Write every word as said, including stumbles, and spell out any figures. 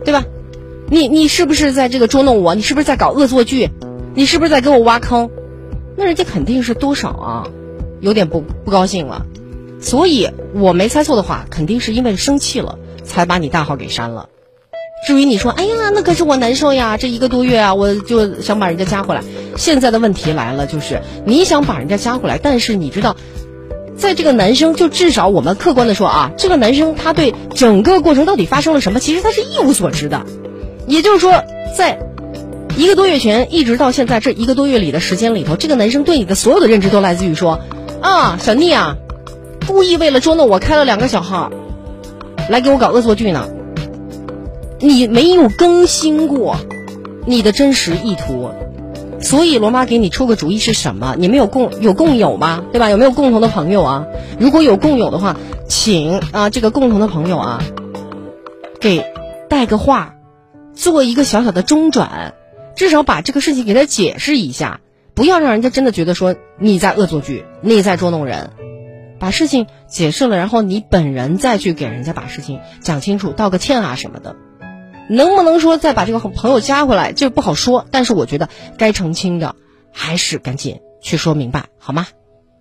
对吧？你你是不是在这个捉弄我？你是不是在搞恶作剧？你是不是在给我挖坑？那人家肯定是多少啊，有点不不高兴了。所以我没猜错的话，肯定是因为生气了，才把你大号给删了。至于你说，哎呀，那可是我难受呀，这一个多月啊，我就想把人家加回来。现在的问题来了，就是你想把人家加回来，但是你知道，在这个男生，就至少我们客观的说啊，这个男生他对整个过程到底发生了什么，其实他是一无所知的。也就是说，在一个多月前一直到现在这一个多月里的时间里头，这个男生对你的所有的认知都来自于说，啊，小妮啊，故意为了捉弄我开了两个小号，来给我搞恶作剧呢。你没有更新过你的真实意图，所以罗妈给你出个主意是什么？你们有共有共有吗？对吧？有没有共同的朋友啊？如果有共有的话，请啊这个共同的朋友啊，给带个话，做一个小小的中转，至少把这个事情给他解释一下，不要让人家真的觉得说你在恶作剧，你在捉弄人。把事情解释了，然后你本人再去给人家把事情讲清楚，道个歉啊什么的。能不能说再把这个朋友加回来，这不好说，但是我觉得该澄清的还是赶紧去说明白，好吗？